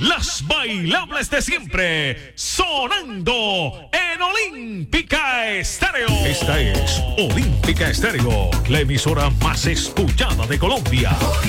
las bailables de siempre, sonando en Olímpica Estéreo. Esta es Olímpica Estéreo, la emisora más escuchada de Colombia.